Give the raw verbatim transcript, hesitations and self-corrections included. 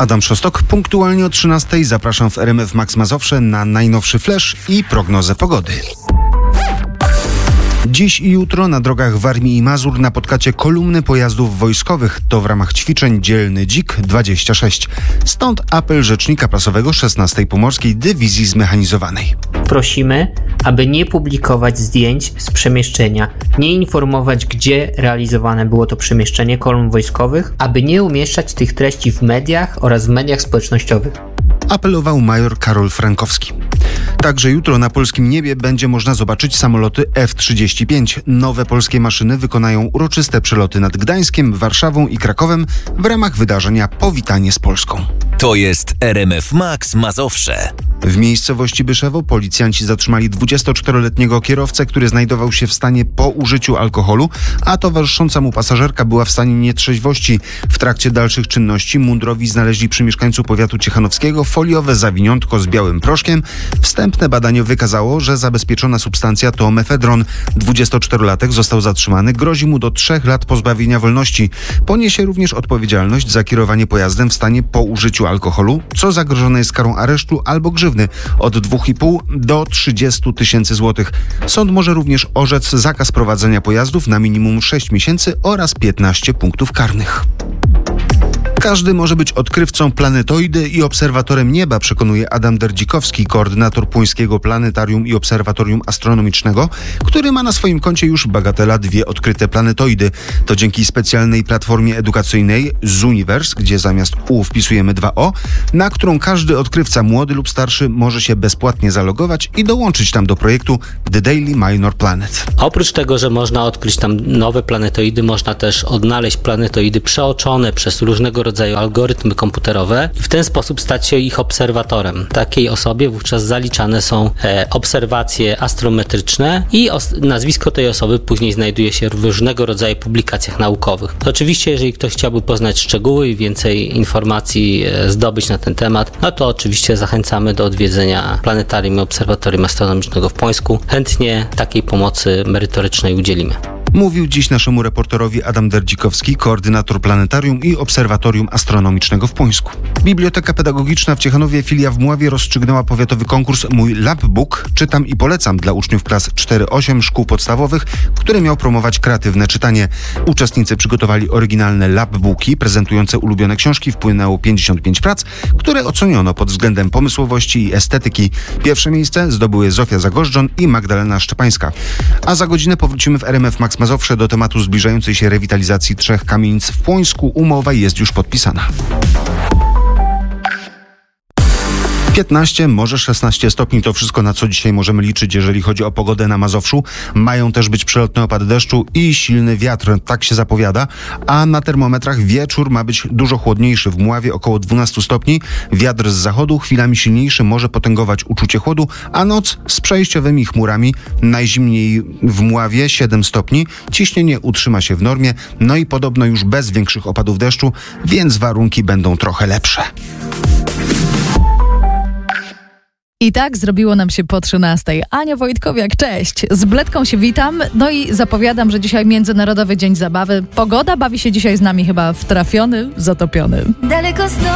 Adam Szostok, punktualnie o trzynastej zapraszam w R M F Max Mazowsze na najnowszy flash i prognozę pogody. Dziś i jutro na drogach Warmii i Mazur napotkacie kolumny pojazdów wojskowych. To w ramach ćwiczeń Dzielny Dzik dwadzieścia sześć. Stąd apel rzecznika prasowego szesnastej Pomorskiej Dywizji Zmechanizowanej. Prosimy, aby nie publikować zdjęć z przemieszczenia, nie informować, gdzie realizowane było to przemieszczenie kolumn wojskowych, aby nie umieszczać tych treści w mediach oraz w mediach społecznościowych. Apelował major Karol Frankowski. Także jutro na polskim niebie będzie można zobaczyć samoloty F trzydzieści pięć. Nowe polskie maszyny wykonają uroczyste przeloty nad Gdańskiem, Warszawą i Krakowem w ramach wydarzenia Powitanie z Polską. To jest R M F Max Mazowsze. W miejscowości Byszewo policjanci zatrzymali dwudziestoczteroletniego kierowcę, który znajdował się w stanie po użyciu alkoholu, a towarzysząca mu pasażerka była w stanie nietrzeźwości. W trakcie dalszych czynności mundurowi znaleźli przy mieszkańcu powiatu ciechanowskiego foliowe zawiniątko z białym proszkiem. Wstępne badanie wykazało, że zabezpieczona substancja to mefedron. dwudziestoczterolatek został zatrzymany, grozi mu do trzech lat pozbawienia wolności. Poniesie również odpowiedzialność za kierowanie pojazdem w stanie po użyciu alkoholu, co zagrożone jest karą aresztu albo grzywny od dwóch i pół do trzydziestu tysięcy złotych. Sąd może również orzec zakaz prowadzenia pojazdów na minimum sześć miesięcy oraz piętnaście punktów karnych. Każdy może być odkrywcą planetoidy i obserwatorem nieba, przekonuje Adam Derdzikowski, koordynator Puńskiego Planetarium i Obserwatorium Astronomicznego, który ma na swoim koncie już bagatela dwie odkryte planetoidy. To dzięki specjalnej platformie edukacyjnej Zooniverse, gdzie zamiast U wpisujemy dwa O, na którą każdy odkrywca, młody lub starszy, może się bezpłatnie zalogować i dołączyć tam do projektu The Daily Minor Planet. Oprócz tego, że można odkryć tam nowe planetoidy, można też odnaleźć planetoidy przeoczone przez różnego rodzaju rodzaju algorytmy komputerowe i w ten sposób stać się ich obserwatorem. Takiej osobie wówczas zaliczane są e, obserwacje astrometryczne i os- nazwisko tej osoby później znajduje się w różnego rodzaju publikacjach naukowych. Oczywiście, jeżeli ktoś chciałby poznać szczegóły i więcej informacji e, zdobyć na ten temat, no to oczywiście zachęcamy do odwiedzenia Planetarium i Obserwatorium Astronomicznego w Pońsku. Chętnie takiej pomocy merytorycznej udzielimy. Mówił dziś naszemu reporterowi Adam Derdzikowski, koordynator Planetarium i Obserwatorium Astronomicznego w Pońsku. Biblioteka Pedagogiczna w Ciechanowie filia w Mławie rozstrzygnęła powiatowy konkurs Mój Labbook Czytam i Polecam dla uczniów klas cztery osiem szkół podstawowych, który miał promować kreatywne czytanie. Uczestnicy przygotowali oryginalne labbooki prezentujące ulubione książki. Wpłynęło pięćdziesiąt pięć prac, które oceniono pod względem pomysłowości i estetyki. Pierwsze miejsce zdobyły Zofia Zagorzdzon i Magdalena Szczepańska. A za godzinę powrócimy w R M F Max Mazowsze do tematu zbliżającej się rewitalizacji trzech kamienic w Płońsku. Umowa jest już podpisana. piętnaście, może szesnaście stopni to wszystko, na co dzisiaj możemy liczyć, jeżeli chodzi o pogodę na Mazowszu. Mają też być przelotne opady deszczu i silny wiatr, tak się zapowiada, a na termometrach wieczór ma być dużo chłodniejszy. W Mławie około dwanaście stopni, wiatr z zachodu chwilami silniejszy może potęgować uczucie chłodu, a noc z przejściowymi chmurami. Najzimniej w Mławie siedem stopni, ciśnienie utrzyma się w normie, no i podobno już bez większych opadów deszczu, więc warunki będą trochę lepsze. I tak zrobiło nam się po trzynastej. Ania Wojtkowiak, cześć. Z Bledką się witam. No i zapowiadam, że dzisiaj Międzynarodowy Dzień Zabawy. Pogoda bawi się dzisiaj z nami chyba w trafiony, zatopiony. Daleko